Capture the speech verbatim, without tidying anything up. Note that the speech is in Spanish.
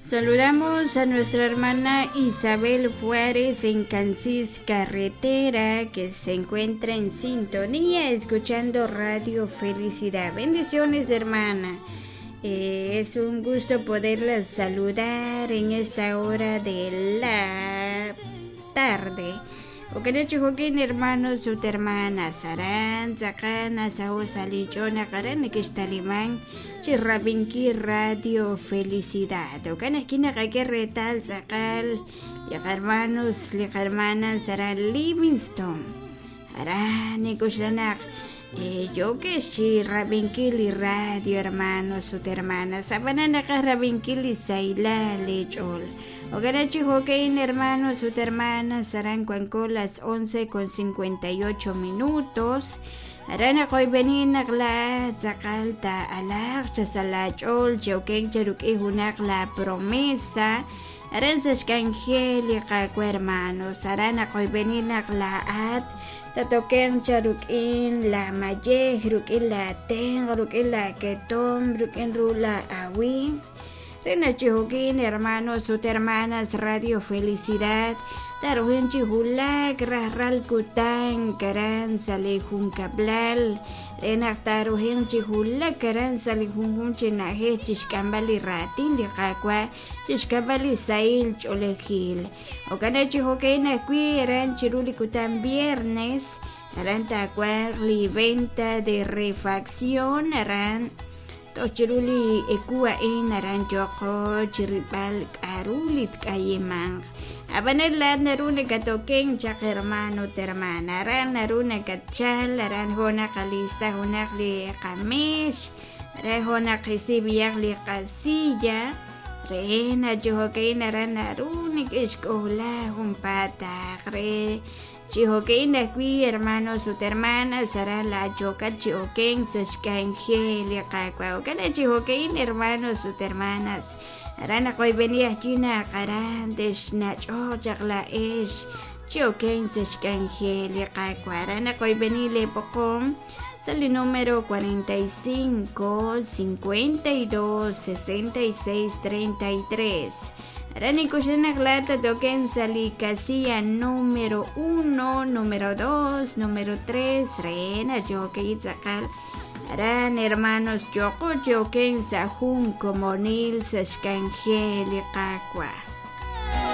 Saludamos a nuestra hermana Isabel Juárez en Cancís Carretera, que se encuentra en sintonía escuchando Radio Felicidad. Bendiciones, hermana. Eh, es un gusto poderlas saludar en esta hora de la tarde. Okanachi Joaquín, hermanos, su hermana Saran, Zakana, Sao Salichona, Karan, Kishtalimán, Chirrabinki Radio Felicidad. Okanakina Kakerretal, Zakal, ya hermanos, ya hermanas, Saran Livingston, Aran, Kushanak. Eh, yo que sí, Rabinkili Radio, hermanos, su hermana, Sabanana Rabinkili Saila Lechol. Ogarachi Joaquín, hermanos, su hermana, serán cuanco las once con cincuenta y ocho minutos. Arana koy benina la Zakalta alak chasalachol, Joaquín Charuki Hunak la promesa. Aranzas Angélica, hermanos, Arana koy benina la at. Tatoken charukin la maye, rukin la ten, rukin la ketom, rukin rula awi. Rena Chihuquín, hermanos, sus hermanas, Radio Felicidad. Taruhin Chihulak, Rahral Kután, Karan Salehun Kablal. Rena Taruhin Chihulak, Karan Salehun Chinaje, Chishkambali Ratin, Likakwa, Chishkambali Sail Cholejil. Okana Chihuquín, aquí eran Chiruli Kután viernes. Eran Tacuarli, venta de refacción, eran. Tochiruli ekua en aranchoko chiripal karulit kayemang. Abanel la narune katoken chak hermano termana. Aran narune kachal, aran hona kalista honak li kamish. Aran honak isibiyak li kasilla. Reena johokein aran narune kishkola humpata. Re. Chihoquín aquí, hermanos, sus hermanas, será la choca chihoquín, sashka Angelia, Kakwa, Okana Chihoquín, hermanos, sus hermanas, Arana Koy venía China, Karan, Desnacho, Chakla Esh, Chihoquín, sashka Angelia, Kakwa, Arana Koy venile Pocom, sale número cuarenta y cinco, cincuenta y dos, sesenta y seis, treinta y tres. Arani Kushana Glata toquen sali casilla número uno, número dos, número tres, Reena Yoke Itzakal. Aran hermanos Yoko Yoken Sahun como Nil Sashkangel y Kakwa.